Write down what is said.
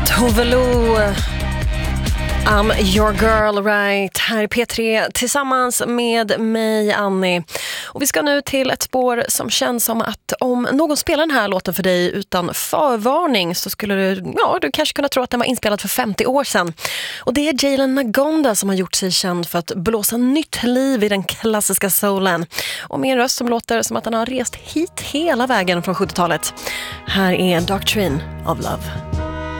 Tove Lo, I'm your girl right, här i P3 tillsammans med mig, Annie. Och vi ska nu till ett spår som känns som att om någon spelar den här låten för dig utan förvarning så skulle du kanske kunna tro att den var inspelad för 50 år sedan. Och det är Jalen Nagonda som har gjort sig känd för att blåsa nytt liv i den klassiska soulen. Och med en röst som låter som att han har rest hit hela vägen från 70-talet. Här är Doctrine of Love.